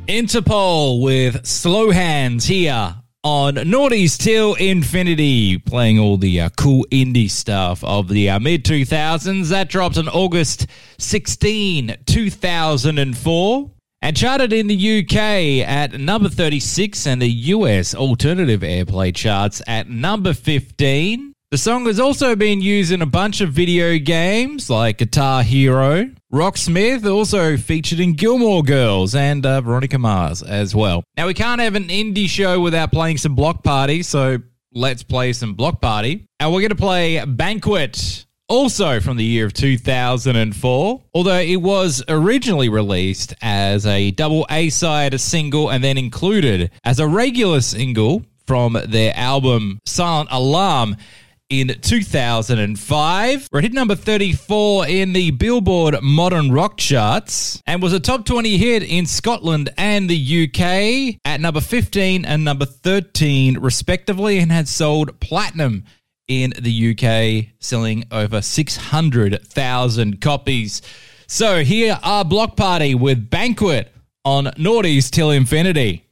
Interpol with Slow Hands here on Naughties Till Infinity, playing all the cool indie stuff of the mid-2000s. That dropped on August 16, 2004, and charted in the UK at number 36 and the US alternative airplay charts at number 15. The song has also been used in a bunch of video games like Guitar Hero. Rocksmith also featured in Gilmore Girls and Veronica Mars as well. Now, we can't have an indie show without playing some Block Party, so let's play some Block Party. And we're going to play Banquet, also from the year of 2004, although it was originally released as a double A-side, a single, and then included as a regular single from their album Silent Alarm in 2005. It hit number 34 in the Billboard Modern Rock charts and was a top 20 hit in Scotland and the UK at number 15 and number 13 respectively, and had sold platinum in the UK, selling over 600,000 copies. So here are Block Party with Banquet on Naughties Till Infinity.